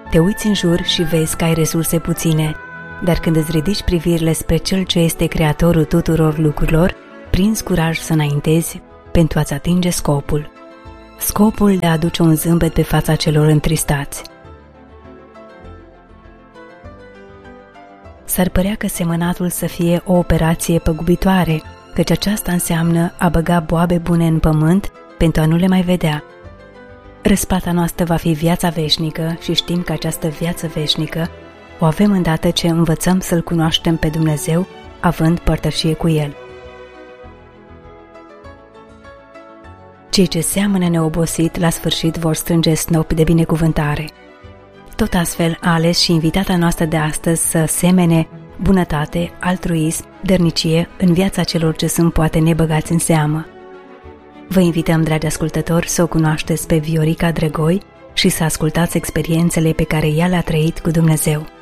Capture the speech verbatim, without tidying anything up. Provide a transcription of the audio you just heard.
Te uiți în jur și vezi că ai resurse puține, dar când îți ridici privirile spre Cel ce este Creatorul tuturor lucrurilor, prinzi curaj să înaintezi pentru a-ți atinge scopul. Scopul de a aduce un zâmbet pe fața celor întristați. S-ar părea că semănatul să fie o operație păgubitoare, căci aceasta înseamnă a băga boabe bune în pământ pentru a nu le mai vedea. Răsplata noastră va fi viața veșnică și știm că această viață veșnică o avem îndată ce învățăm să-L cunoaștem pe Dumnezeu, având părtășie cu El. Cei ce seamănă neobosit la sfârșit vor strânge snopi de binecuvântare. Tot astfel a ales și invitata noastră de astăzi să semene bunătate, altruism, dărnicie în viața celor ce sunt poate nebăgați în seamă. Vă invităm, dragi ascultători, să o cunoașteți pe Viorica Drăgoi și să ascultați experiențele pe care ea le-a trăit cu Dumnezeu.